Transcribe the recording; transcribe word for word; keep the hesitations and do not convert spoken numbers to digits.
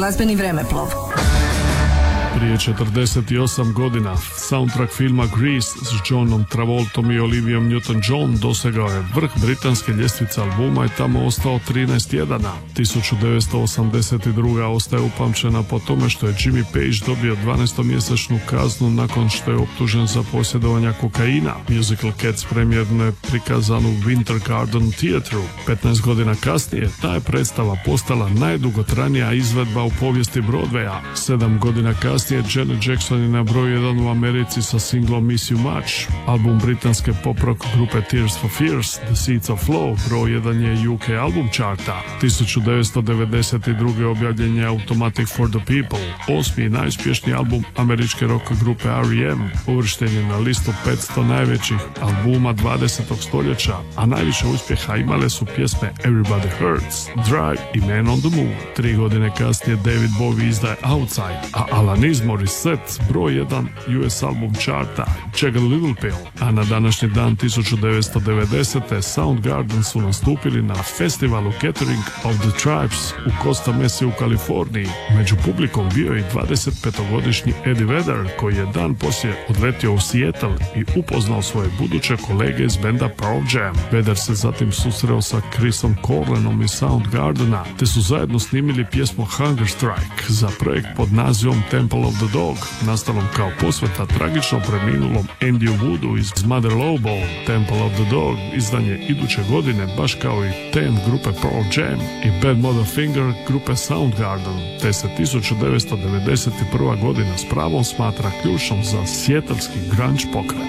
glazbeni vremeplov. Prije četrdeset osam godina soundtrack filma Grease s Johnom Travoltom i Olivijom Newton-John dosegao je vrh britanske ljestvice albuma i tamo ostao trinaest tjedana. tisuću devetsto osamdeset druga ostaje upamćena po tome što je Jimmy Page dobio dvanaestomjesečnu kaznu nakon što je optužen za posjedovanje kokaina. Musical Cats premijerno je prikazan u Winter Garden Theatru. petnaest godina kasnije ta je predstava postala najdugotrajnija izvedba u povijesti Broadwaya. sedam godina kasnije Janet Jackson je na broju jedan u Americi sa singlom Miss You Much. Album britanske pop rock grupe Tears for Fears, The Seeds of Flow, broj jedan je U K album charta. tisuću devetsto devedeset druge objavljen je Automatic for the People, osmi i najuspješniji album američke rock grupe R E M, uvršten je na listu petsto najvećih albuma dvadesetog stoljeća, a najviše uspjeha imale su pjesme Everybody Hurts, Drive i Man on the Moon. Tri godine kasnije David Bowie izdaje Outside, a Alanis Morissette broj jedan U S album charta Jagged Little Pill, a na današnji dan tisuću devetsto devedesete Soundgarden su nastupili na festivalu Gathering of the Tribes u Costa Mesa u Kaliforniji. Među publikom bio je i dvadesetpetogodišnji Eddie Vedder koji je dan poslije odletio u Seattle i upoznao svoje buduće kolege iz benda Pearl Jam. Vedder se zatim susreo sa Chrisom Corlenom iz Soundgardena te su zajedno snimili pjesmu Hunger Strike za projekt pod nazivom Temple of the Dog, nastalom kao posveta tragično preminulom Andyu Woodu iz Mother Lobo. Temple of the Dog izdan je iduće godine baš kao i Ten grupe Pearl Jam i Bad Mother Finger grupe Soundgarden, te se tisuću devetsto devedeset prva godina s pravom smatra ključnom za sjetelski grunge pokret.